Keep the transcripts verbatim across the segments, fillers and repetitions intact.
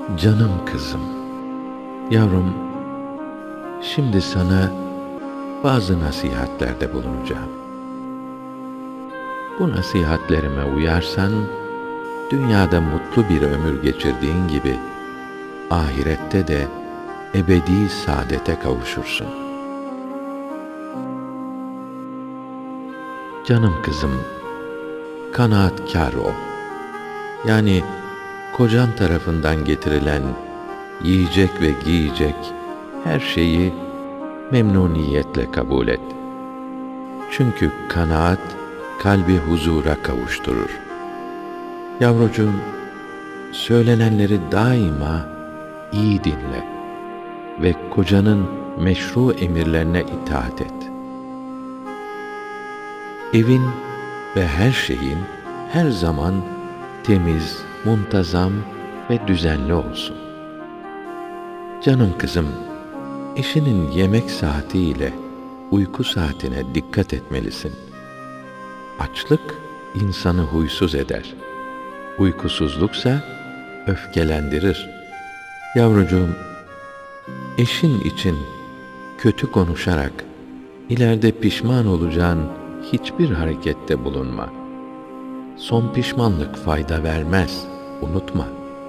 Canım kızım, yavrum, şimdi sana bazı nasihatlerde bulunacağım. Bu nasihatlerime uyarsan, dünyada mutlu bir ömür geçirdiğin gibi, ahirette de ebedi saadete kavuşursun. Canım kızım, kanaatkâr ol. Yani kocan tarafından getirilen yiyecek ve giyecek her şeyi memnuniyetle kabul et. Çünkü kanaat kalbi huzura kavuşturur. Yavrucuğum, söylenenleri daima iyi dinle ve kocanın meşru emirlerine itaat et. Evin ve her şeyin her zaman temiz, muntazam ve düzenli olsun. Canım kızım, eşinin yemek saati ile uyku saatine dikkat etmelisin. Açlık insanı huysuz eder. Uykusuzluksa öfkelendirir. Yavrucuğum, eşin için kötü konuşarak ileride pişman olacağın hiçbir harekette bulunma. Son pişmanlık fayda vermez, unutma.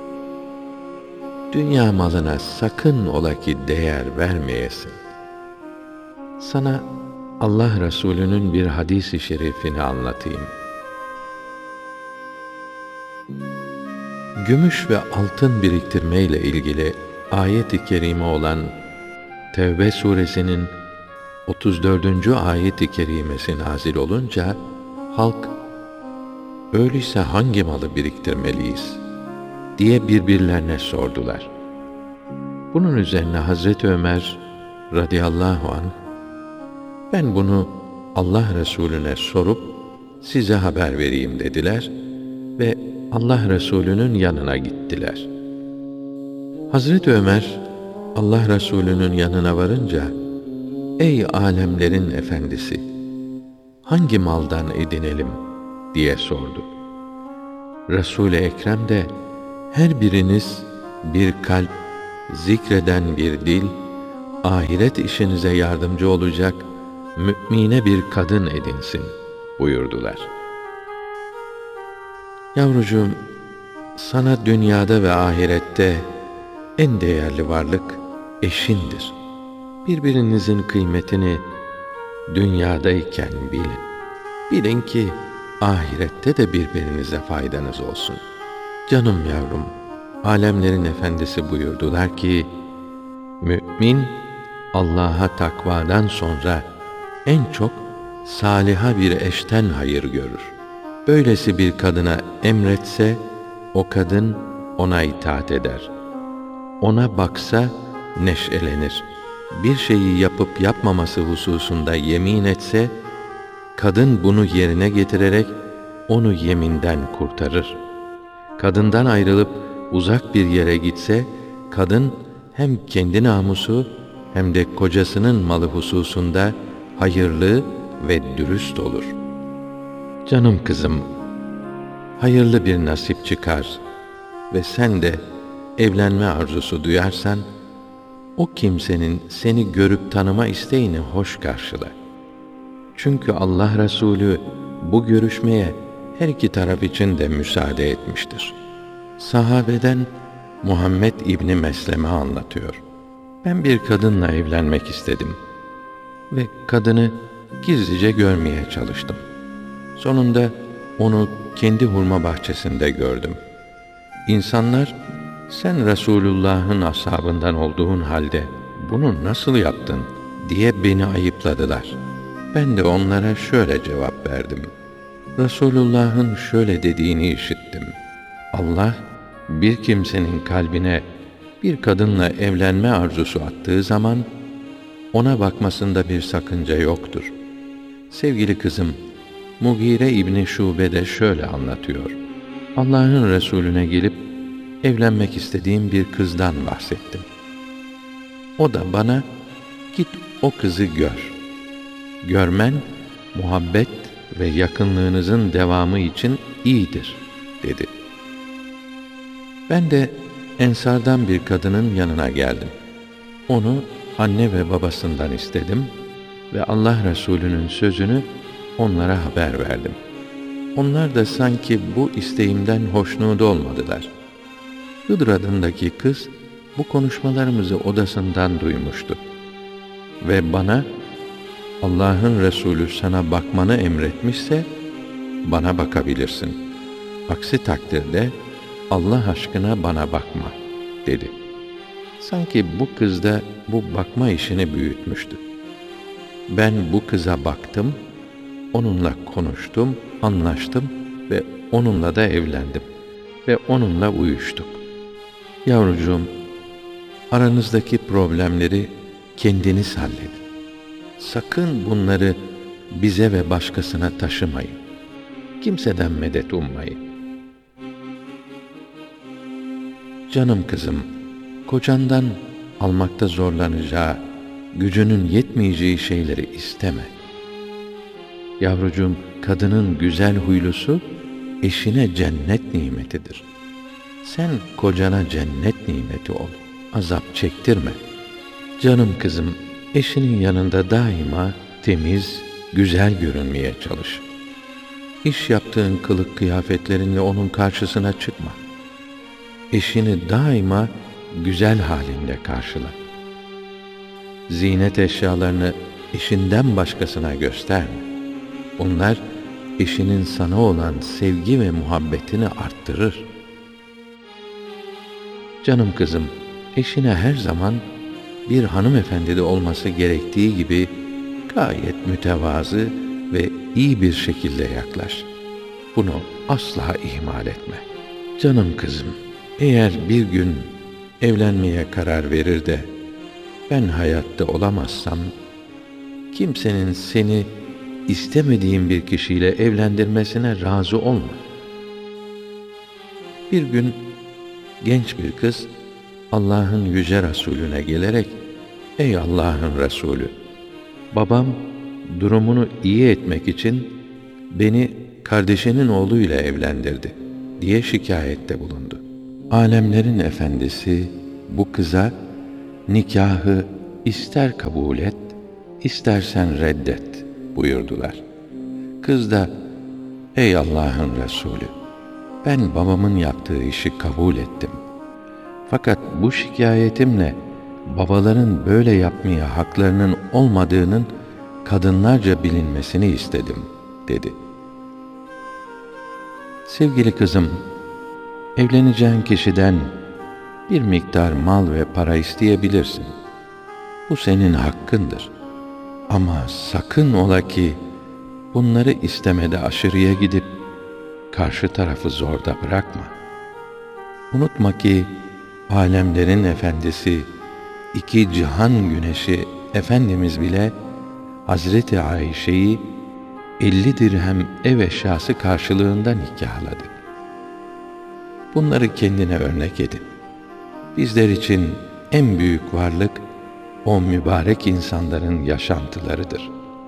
Dünya malına sakın ola ki değer vermeyesin. Sana Allah Resulü'nün bir hadis-i şerifini anlatayım. Gümüş ve altın biriktirme ile ilgili ayet-i kerime olan Tevbe suresinin otuz dördüncü ayet-i kerimesi nazil olunca halk "Öyleyse hangi malı biriktirmeliyiz?" diye birbirlerine sordular. Bunun üzerine Hazreti Ömer radıyallahu anh, "Ben bunu Allah Resulüne sorup size haber vereyim" dediler ve Allah Resulü'nün yanına gittiler. Hazreti Ömer Allah Resulü'nün yanına varınca, "Ey alemlerin efendisi, hangi maldan edinelim?" diye sordu. Resul-i Ekrem de, "Her biriniz bir kalp, zikreden bir dil, ahiret işinize yardımcı olacak mümine bir kadın edinsin" buyurdular. Yavrucuğum, sana dünyada ve ahirette en değerli varlık eşindir. Birbirinizin kıymetini dünyadayken bilin. Bilin ki ahirette de birbirinize faydanız olsun. Canım yavrum, alemlerin efendisi buyurdular ki, mümin Allah'a takvadan sonra en çok saliha bir eşten hayır görür. Böylesi bir kadına emretse, o kadın ona itaat eder. Ona baksa neşelenir. Bir şeyi yapıp yapmaması hususunda yemin etse, kadın bunu yerine getirerek onu yeminden kurtarır. Kadından ayrılıp uzak bir yere gitse, kadın hem kendi namusu hem de kocasının malı hususunda hayırlı ve dürüst olur. Canım kızım, hayırlı bir nasip çıkar ve sen de evlenme arzusu duyarsan, o kimsenin seni görüp tanıma isteğini hoş karşıla. Çünkü Allah Resulü bu görüşmeye her iki taraf için de müsaade etmiştir. Sahabeden Muhammed İbni Mesleme anlatıyor. Ben bir kadınla evlenmek istedim ve kadını gizlice görmeye çalıştım. Sonunda onu kendi hurma bahçesinde gördüm. İnsanlar, "Sen Resulullah'ın ashabından olduğun halde bunu nasıl yaptın?" diye beni ayıpladılar. Ben de onlara şöyle cevap verdim. Resulullah'ın şöyle dediğini işittim. Allah, bir kimsenin kalbine bir kadınla evlenme arzusu attığı zaman, ona bakmasında bir sakınca yoktur. Sevgili kızım, Mugire İbni Şube de şöyle anlatıyor. Allah'ın Resulüne gelip, evlenmek istediğim bir kızdan bahsettim. O da bana, "Git o kızı gör. Görmen, muhabbet ve yakınlığınızın devamı için iyidir" dedi. Ben de, Ensardan bir kadının yanına geldim. Onu anne ve babasından istedim ve Allah Resulü'nün sözünü onlara haber verdim. Onlar da sanki bu isteğimden hoşnut olmadılar. Hıdır adındaki kız bu konuşmalarımızı odasından duymuştu ve bana Allah'ın Resulü sana bakmanı emretmişse bana bakabilirsin. Aksi takdirde Allah aşkına bana bakma dedi. Sanki bu kız da bu bakma işini büyütmüştü. Ben bu kıza baktım, onunla konuştum, anlaştım ve onunla da evlendim ve onunla uyuştuk. Yavrucuğum, aranızdaki problemleri kendiniz halledin. Sakın bunları bize ve başkasına taşımayın. Kimseden medet ummayın. Canım kızım, kocandan almakta zorlanacağı, gücünün yetmeyeceği şeyleri isteme. Yavrucuğum, kadının güzel huylusu eşine cennet nimetidir. Sen kocana cennet nimeti ol. Azap çektirme. Canım kızım, eşinin yanında daima temiz, güzel görünmeye çalış. İş yaptığın kılık kıyafetlerinle onun karşısına çıkma. Eşini daima güzel halinde karşıla. Ziynet eşyalarını eşinden başkasına gösterme. Bunlar eşinin sana olan sevgi ve muhabbetini arttırır. Canım kızım, eşine her zaman bir hanımefendide olması gerektiği gibi gayet mütevazı ve iyi bir şekilde yaklaş. Bunu asla ihmal etme. Canım kızım, eğer bir gün evlenmeye karar verir de ben hayatta olamazsam, kimsenin seni istemediğin bir kişiyle evlendirmesine razı olma. Bir gün genç bir kız Allah'ın yüce Resulüne gelerek, ey Allah'ın Resulü, babam durumunu iyi etmek için beni kardeşinin oğluyla evlendirdi diye şikayette bulundu. Alemlerin efendisi bu kıza nikahı ister kabul et, istersen reddet buyurdular. Kız da, ey Allah'ın Resulü, ben babamın yaptığı işi kabul ettim. Fakat bu şikayetimle babaların böyle yapmaya haklarının olmadığının kadınlarca bilinmesini istedim, dedi. Sevgili kızım, evleneceğin kişiden bir miktar mal ve para isteyebilirsin. Bu senin hakkındır. Ama sakın ola ki bunları istemede aşırıya gidip karşı tarafı zorda bırakma. Unutma ki alemlerin efendisi, iki cihan güneşi Efendimiz bile Hazreti Ayşe'yi elli dirhem ev eşyası karşılığında nikahladı. Bunları kendine örnek edin. Bizler için en büyük varlık o mübarek insanların yaşantılarıdır.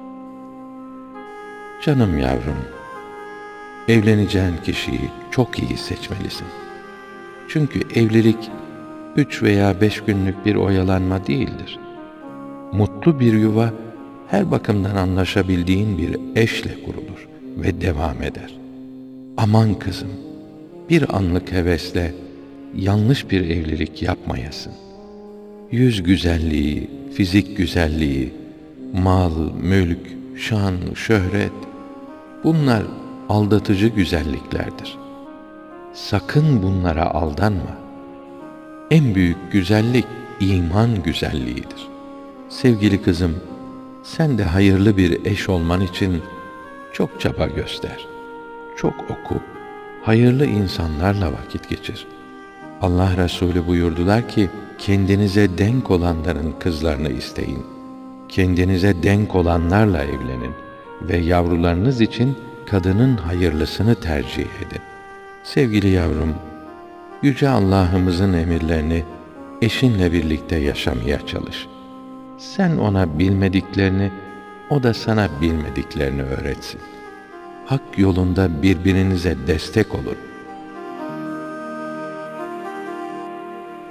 Canım yavrum, evleneceğin kişiyi çok iyi seçmelisin. Çünkü evlilik üç veya beş günlük bir oyalanma değildir. Mutlu bir yuva her bakımdan anlaşabildiğin bir eşle kurulur ve devam eder. Aman kızım, bir anlık hevesle yanlış bir evlilik yapmayasın. Yüz güzelliği, fizik güzelliği, mal, mülk, şan, şöhret, bunlar aldatıcı güzelliklerdir. Sakın bunlara aldanma. En büyük güzellik iman güzelliğidir. Sevgili kızım, sen de hayırlı bir eş olman için çok çaba göster. Çok oku, hayırlı insanlarla vakit geçir. Allah Resulü buyurdular ki, kendinize denk olanların kızlarını isteyin. Kendinize denk olanlarla evlenin ve yavrularınız için kadının hayırlısını tercih edin. Sevgili yavrum, Yüce Allah'ımızın emirlerini eşinle birlikte yaşamaya çalış. Sen ona bilmediklerini, o da sana bilmediklerini öğretsin. Hak yolunda birbirinize destek olun.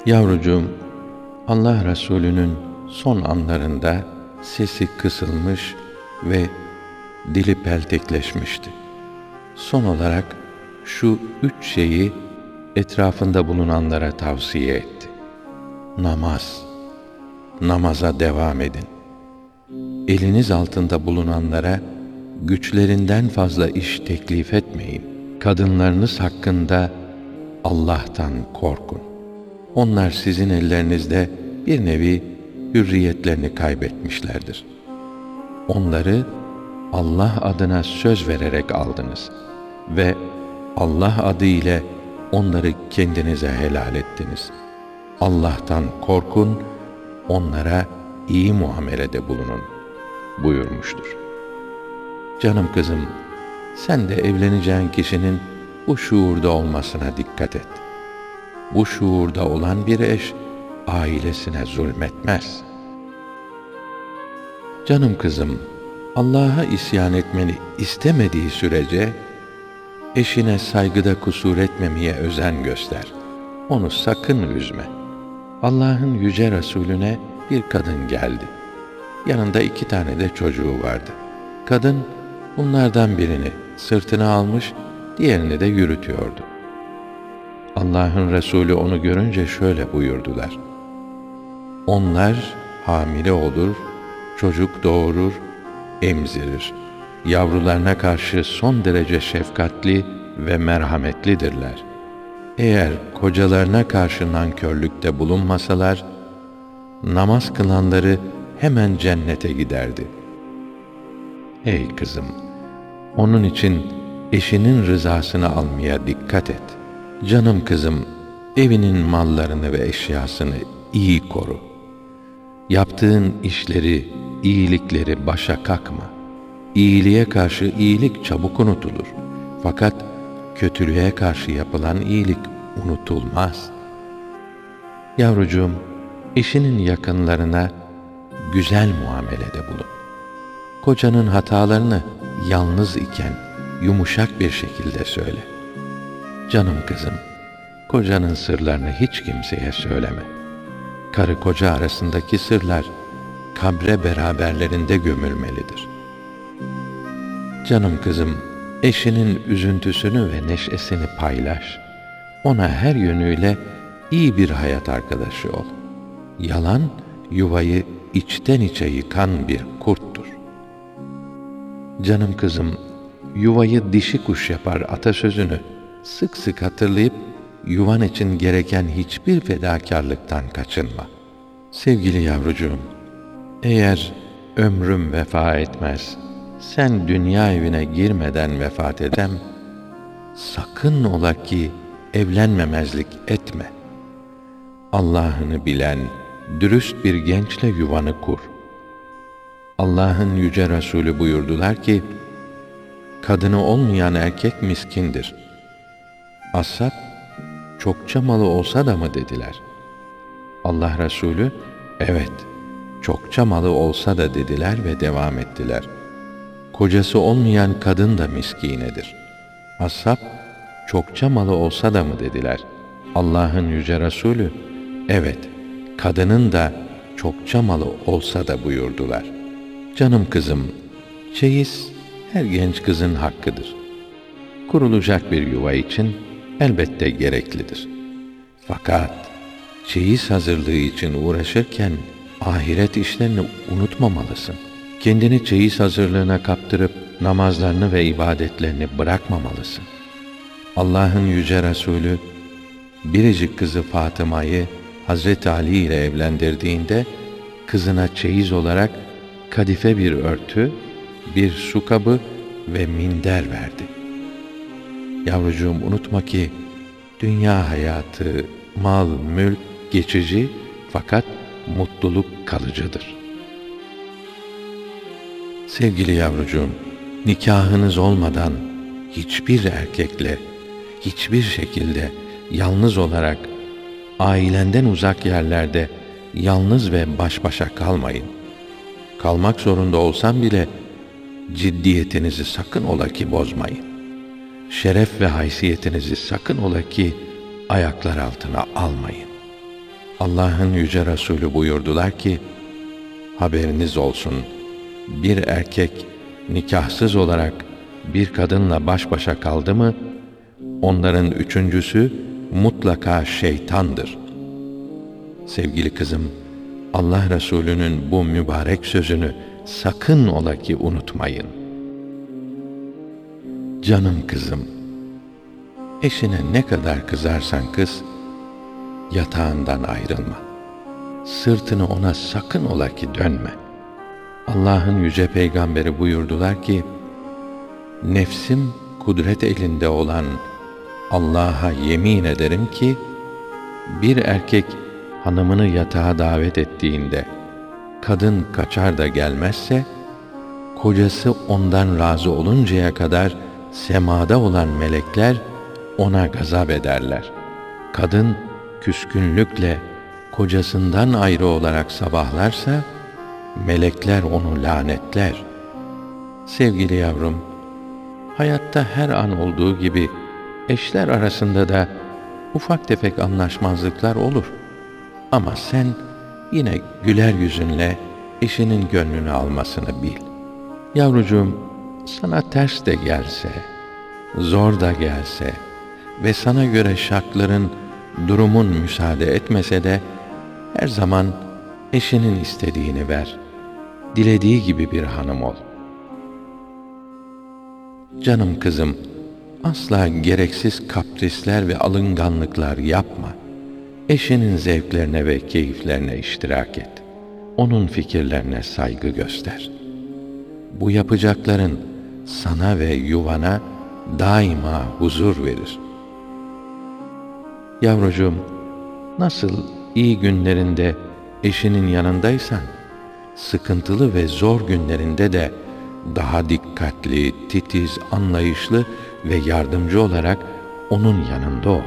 Yavrucuğum, Allah Resulü'nün son anlarında sesi kısılmış ve dili peltekleşmişti. Son olarak şu üç şeyi etrafında bulunanlara tavsiye etti. Namaz. Namaza devam edin. Eliniz altında bulunanlara güçlerinden fazla iş teklif etmeyin. Kadınlarınız hakkında Allah'tan korkun. Onlar sizin ellerinizde bir nevi hürriyetlerini kaybetmişlerdir. Onları Allah adına söz vererek aldınız ve Allah adı ile onları kendinize helal ettiniz. Allah'tan korkun, onlara iyi muamelede bulunun buyurmuştur. Canım kızım, sen de evleneceğin kişinin bu şuurda olmasına dikkat et. Bu şuurda olan bir eş, ailesine zulmetmez. Canım kızım, Allah'a isyan etmeni istemediği sürece, eşine saygıda kusur etmemeye özen göster. Onu sakın üzme. Allah'ın yüce Resulüne bir kadın geldi. Yanında iki tane de çocuğu vardı. Kadın, bunlardan birini sırtına almış, diğerini de yürütüyordu. Allah'ın Resulü onu görünce şöyle buyurdular: onlar hamile olur, çocuk doğurur, emzirir. Yavrularına karşı son derece şefkatli ve merhametlidirler. Eğer kocalarına karşı nankörlükte bulunmasalar, namaz kılanları hemen cennete giderdi. Ey kızım! Onun için eşinin rızasını almaya dikkat et. Canım kızım, evinin mallarını ve eşyasını iyi koru. Yaptığın işleri, iyilikleri başa kakma. İyiliğe karşı iyilik çabuk unutulur. Fakat kötülüğe karşı yapılan iyilik unutulmaz. Yavrucuğum, eşinin yakınlarına güzel muamelede bulun. Kocanın hatalarını yalnız iken yumuşak bir şekilde söyle. Canım kızım, kocanın sırlarını hiç kimseye söyleme. Karı koca arasındaki sırlar kabre beraberlerinde gömülmelidir. Canım kızım, eşinin üzüntüsünü ve neşesini paylaş. Ona her yönüyle iyi bir hayat arkadaşı ol. Yalan, yuvayı içten içe yıkan bir kurttur. Canım kızım, yuvayı dişi kuş yapar atasözünü sık sık hatırlayıp, yuvan için gereken hiçbir fedakarlıktan kaçınma. Sevgili yavrucuğum, eğer ömrüm vefa etmez, sen dünya evine girmeden vefat edem, sakın ola ki evlenmemezlik etme. Allah'ını bilen, dürüst bir gençle yuvanı kur. Allah'ın yüce Resulü buyurdular ki, kadını olmayan erkek miskindir. Ashab, çokça malı olsa da mı dediler. Allah Resulü, evet, çokça malı olsa da dediler ve devam ettiler. Kocası olmayan kadın da miskinedir. Ashab, çokça malı olsa da mı dediler. Allah'ın yüce Resulü, evet, kadının da çokça malı olsa da buyurdular. Canım kızım, çeyiz her genç kızın hakkıdır. Kurulacak bir yuva için elbette gereklidir. Fakat çeyiz hazırlığı için uğraşırken ahiret işlerini unutmamalısın. Kendini çeyiz hazırlığına kaptırıp namazlarını ve ibadetlerini bırakmamalısın. Allah'ın yüce Resulü biricik kızı Fatıma'yı Hazreti Ali ile evlendirdiğinde kızına çeyiz olarak kadife bir örtü, bir su kabı ve minder verdi. Yavrucuğum, unutma ki dünya hayatı, mal, mülk geçici fakat mutluluk kalıcıdır. Sevgili yavrucuğum, nikahınız olmadan hiçbir erkekle, hiçbir şekilde yalnız olarak, ailenden uzak yerlerde yalnız ve baş başa kalmayın. Kalmak zorunda olsam bile ciddiyetinizi sakın ola ki bozmayın. Şeref ve haysiyetinizi sakın ola ki ayaklar altına almayın. Allah'ın yüce Resulü buyurdular ki, haberiniz olsun, bir erkek nikahsız olarak bir kadınla baş başa kaldı mı, onların üçüncüsü mutlaka şeytandır. Sevgili kızım, Allah Resulü'nün bu mübarek sözünü sakın ola ki unutmayın. Canım kızım, eşine ne kadar kızarsan kız, yatağından ayrılma. Sırtını ona sakın ola ki dönme. Allah'ın yüce peygamberi buyurdular ki, nefsim kudret elinde olan Allah'a yemin ederim ki, bir erkek hanımını yatağa davet ettiğinde, kadın kaçar da gelmezse, kocası ondan razı oluncaya kadar semada olan melekler ona gazap ederler. Kadın küskünlükle kocasından ayrı olarak sabahlarsa, melekler onu lanetler. Sevgili yavrum, hayatta her an olduğu gibi eşler arasında da ufak tefek anlaşmazlıklar olur. Ama sen yine güler yüzünle eşinin gönlünü almasını bil. Yavrucuğum, sana ters de gelse, zor da gelse ve sana göre şartların, durumun müsaade etmese de her zaman eşinin istediğini ver. Dilediği gibi bir hanım ol. Canım kızım, asla gereksiz kaprisler ve alınganlıklar yapma. Eşinin zevklerine ve keyiflerine iştirak et. Onun fikirlerine saygı göster. Bu yapacakların sana ve yuvana daima huzur verir. Yavrucuğum, nasıl iyi günlerinde eşinin yanındaysan, sıkıntılı ve zor günlerinde de daha dikkatli, titiz, anlayışlı ve yardımcı olarak onun yanında ol.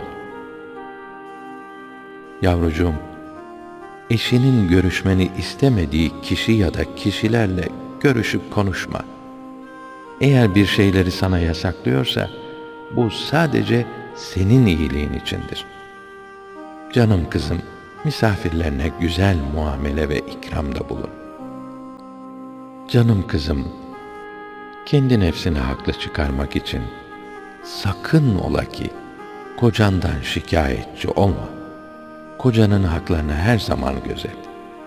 Yavrucuğum, eşinin görüşmeni istemediği kişi ya da kişilerle görüşüp konuşma. Eğer bir şeyleri sana yasaklıyorsa, bu sadece senin iyiliğin içindir. Canım kızım, misafirlerine güzel muamele ve ikramda bulun. Canım kızım, kendi nefsini haklı çıkarmak için sakın ola ki kocandan şikayetçi olma. Kocanın haklarını her zaman gözet.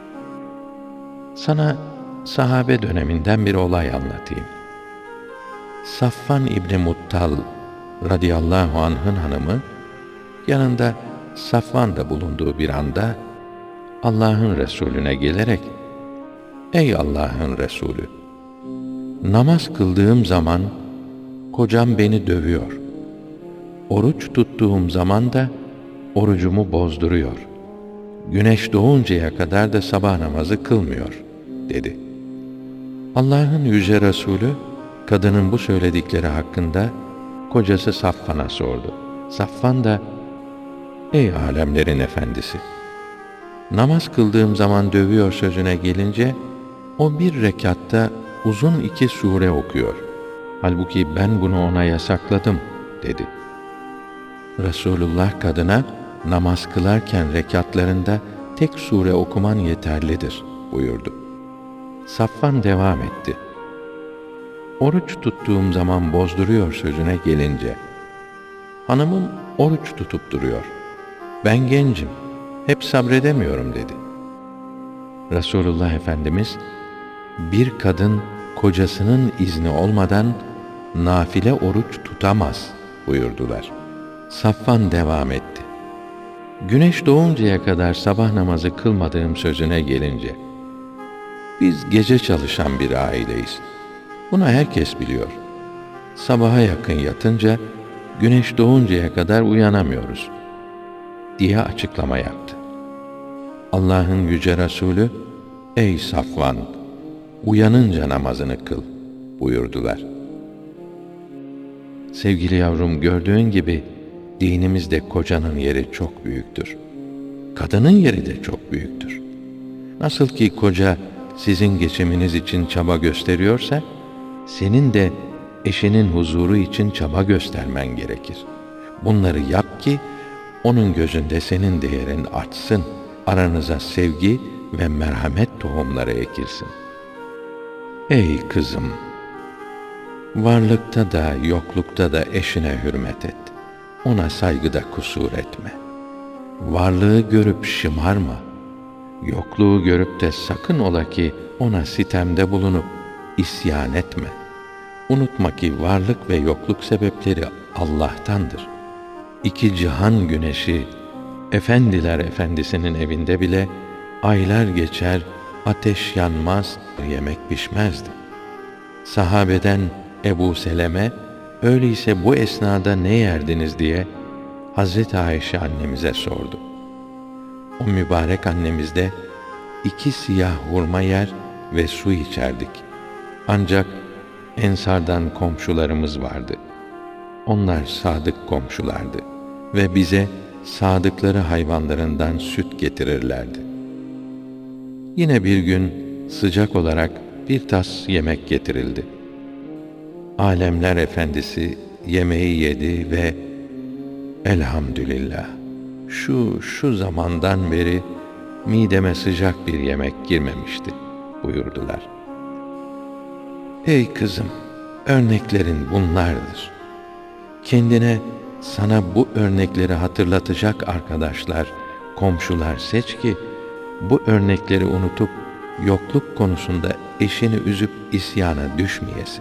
Sana sahabe döneminden bir olay anlatayım. Safvan İbni Muttal radıyallahu anh'ın hanımı, yanında Safvan da bulunduğu bir anda Allah'ın Resulüne gelerek, ''Ey Allah'ın Resulü, namaz kıldığım zaman kocam beni dövüyor. Oruç tuttuğum zaman da orucumu bozduruyor. Güneş doğuncaya kadar da sabah namazı kılmıyor.'' dedi. Allah'ın yüce Resulü, kadının bu söyledikleri hakkında kocası Safvan'a sordu. Safvan da, ''Ey alemlerin efendisi, namaz kıldığım zaman dövüyor sözüne gelince, o bir rekatta uzun iki sure okuyor. Halbuki ben bunu ona yasakladım.'' dedi. Resulullah kadına, namaz kılarken rekatlarında tek sure okuman yeterlidir buyurdu. Safvan devam etti. Oruç tuttuğum zaman bozduruyor sözüne gelince, hanımım oruç tutup duruyor. Ben gencim, hep sabredemiyorum dedi. Resulullah Efendimiz, bir kadın kocasının izni olmadan nafile oruç tutamaz buyurdular. Safvan devam etti. Güneş doğuncaya kadar sabah namazı kılmadığım sözüne gelince, biz gece çalışan bir aileyiz. Bunu herkes biliyor. Sabaha yakın yatınca, güneş doğuncaya kadar uyanamıyoruz diye açıklama yaptı. Allah'ın yüce Resulü, ''Ey Safvan, uyanınca namazını kıl.'' buyurdular. Sevgili yavrum, gördüğün gibi dinimizde kocanın yeri çok büyüktür. Kadının yeri de çok büyüktür. Nasıl ki koca sizin geçiminiz için çaba gösteriyorsa, senin de eşinin huzuru için çaba göstermen gerekir. Bunları yap ki onun gözünde senin değerin artsın, aranıza sevgi ve merhamet tohumları ekilsin. Ey kızım! Varlıkta da yoklukta da eşine hürmet et. Ona saygıda kusur etme. Varlığı görüp şımarma. Yokluğu görüp de sakın ola ki ona sitemde bulunup isyan etme. Unutma ki varlık ve yokluk sebepleri Allah'tandır. İki cihan güneşi, efendiler efendisinin evinde bile aylar geçer, ateş yanmaz, yemek pişmezdi. Sahabeden Ebu Seleme, öyleyse bu esnada ne yerdiniz diye Hazreti Ayşe annemize sordu. O mübarek annemiz de iki siyah hurma yer ve su içerdik. Ancak Ensardan komşularımız vardı. Onlar sadık komşulardı ve bize sadıkları hayvanlarından süt getirirlerdi. Yine bir gün sıcak olarak bir tas yemek getirildi. Alemler Efendisi yemeği yedi ve elhamdülillah, şu şu zamandan beri mideme sıcak bir yemek girmemişti buyurdular. Ey kızım, örneklerin bunlardır. Kendine sana bu örnekleri hatırlatacak arkadaşlar, komşular seç ki bu örnekleri unutup yokluk konusunda eşini üzüp isyana düşmeyesin.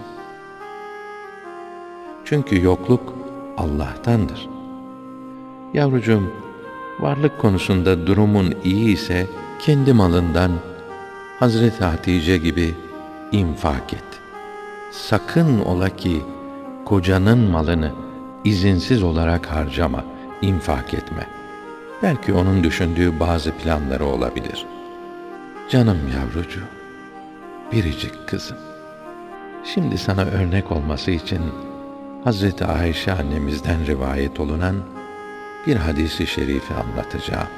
Çünkü yokluk Allah'tandır. Yavrucuğum, varlık konusunda durumun iyi ise kendi malından Hazreti Hatice gibi infak et. Sakın ola ki kocanın malını izinsiz olarak harcama, infak etme. Belki onun düşündüğü bazı planları olabilir. Canım yavrucuğum, biricik kızım. Şimdi sana örnek olması için Hazreti Ayşe annemizden rivayet olunan bir hadis-i şerifi anlatacağım.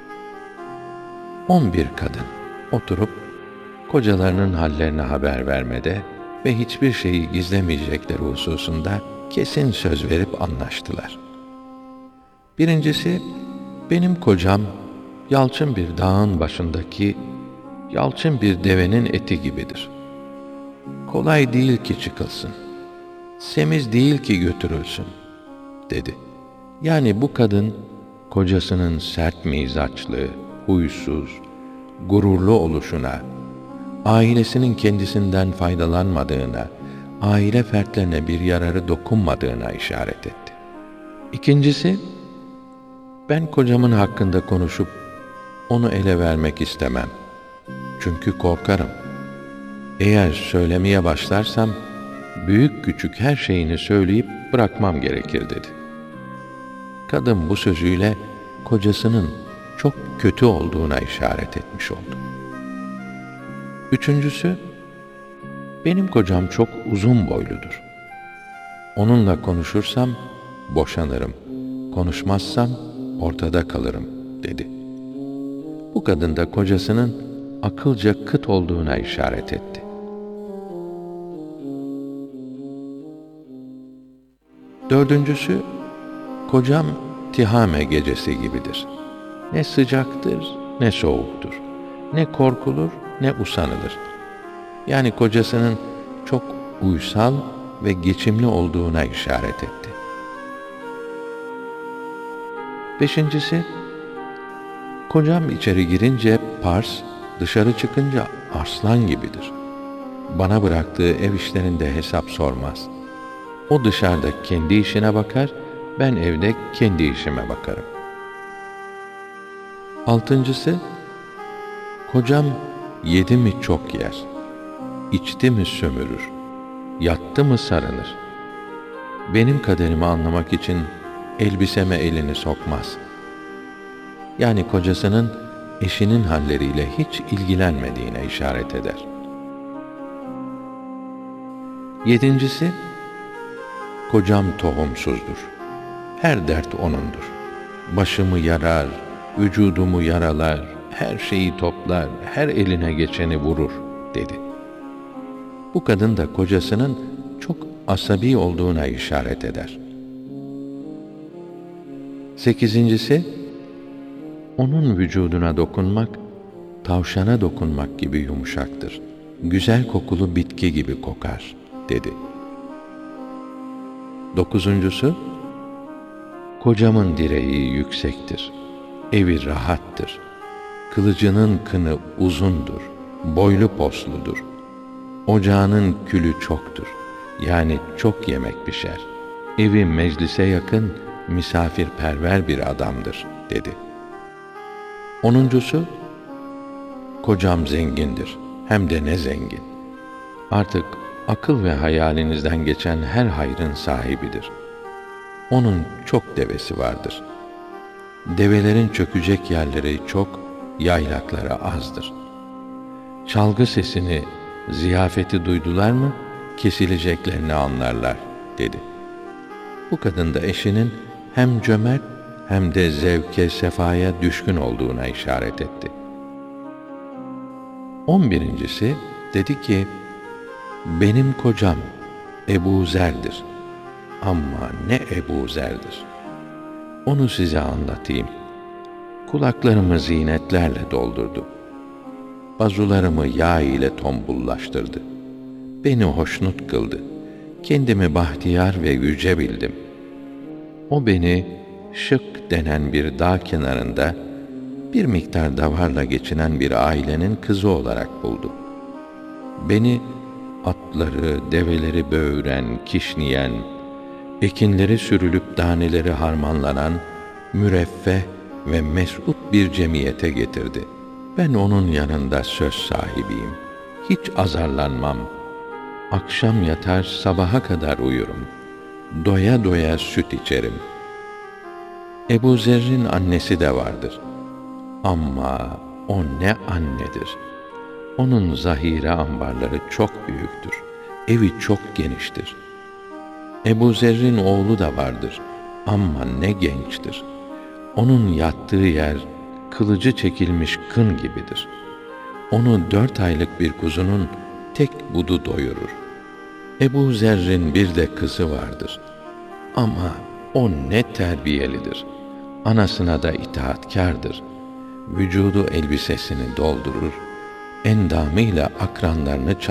On bir kadın oturup kocalarının hallerine haber vermede ve hiçbir şeyi gizlemeyecekleri hususunda kesin söz verip anlaştılar. Birincisi, benim kocam yalçın bir dağın başındaki yalçın bir devenin eti gibidir. Kolay değil ki çıkılsın, semiz değil ki götürülsün, dedi. Yani bu kadın, kocasının sert mizaçlı, huysuz, gururlu oluşuna, ailesinin kendisinden faydalanmadığına, aile fertlerine bir yararı dokunmadığına işaret etti. İkincisi, ben kocamın hakkında konuşup onu ele vermek istemem. Çünkü korkarım. Eğer söylemeye başlarsam, büyük küçük her şeyini söyleyip bırakmam gerekir, dedi. Kadın bu sözüyle kocasının çok kötü olduğuna işaret etmiş oldu. Üçüncüsü, benim kocam çok uzun boyludur. Onunla konuşursam boşanırım, konuşmazsam ortada kalırım, dedi. Bu kadın da kocasının akılca kıt olduğuna işaret etti. Dördüncüsü, kocam Tihame gecesi gibidir. Ne sıcaktır, ne soğuktur. Ne korkulur, ne usanılır. Yani kocasının çok uysal ve geçimli olduğuna işaret etti. Beşincisi, kocam içeri girince pars, dışarı çıkınca arslan gibidir. Bana bıraktığı ev işlerinde hesap sormaz. O dışarıda kendi işine bakar, ben evde kendi işime bakarım. Altıncısı, kocam yedi mi çok yer, içti mi sömürür, yattı mı sarınır. Benim kaderimi anlamak için elbiseme elini sokmaz. Yani kocasının eşinin halleriyle hiç ilgilenmediğine işaret eder. Yedincisi, kocam tohumsuzdur. Her dert onundur. Başımı yarar, vücudumu yaralar, her şeyi toplar, her eline geçeni vurur, dedi. Bu kadın da kocasının çok asabi olduğuna işaret eder. Sekizincisi, Onun vücuduna dokunmak, tavşana dokunmak gibi yumuşaktır. Güzel kokulu bitki gibi kokar, dedi. Dokuzuncusu, kocamın direği yüksektir, evi rahattır. Kılıcının kını uzundur, boylu posludur. Ocağının külü çoktur, yani çok yemek pişer. Evi meclise yakın, misafirperver bir adamdır, dedi. Onuncusu, kocam zengindir, hem de ne zengin. Artık akıl ve hayalinizden geçen her hayrın sahibidir. Onun çok devesi vardır. Develerin çökecek yerleri çok, yaylakları azdır. Çalgı sesini, ziyafeti duydular mı, kesileceklerini anlarlar, dedi. Bu kadın da eşinin hem cömert hem de zevke, sefaya düşkün olduğuna işaret etti. On birincisi dedi ki, benim kocam Ebu Zer'dir. Ama ne Ebu Zer'dir? Onu size anlatayım. Kulaklarımı zinetlerle doldurdu. Bazularımı yağ ile tombullaştırdı. Beni hoşnut kıldı. Kendimi bahtiyar ve yüce bildim. O beni Şık denen bir dağ kenarında bir miktar davarla geçinen bir ailenin kızı olarak buldu. Beni atları, develeri böğüren, kişniyen, ekinleri sürülüp daneleri harmanlanan, müreffeh ve mes'ud bir cemiyete getirdi. Ben onun yanında söz sahibiyim. Hiç azarlanmam. Akşam yatar, sabaha kadar uyurum. Doya doya süt içerim. Ebu Zer'in annesi de vardır. Ama o ne annedir. Onun zahire ambarları çok büyüktür. Evi çok geniştir. Ebu Zer'in oğlu da vardır. Ama ne gençtir. Onun yattığı yer kılıcı çekilmiş kın gibidir. Onu dört aylık bir kuzunun tek budu doyurur. Ebu Zer'in bir de kızı vardır. Ama o ne terbiyelidir. Anasına da itaatkârdır. Vücudu elbisesini doldurur, endamıyla akranlarını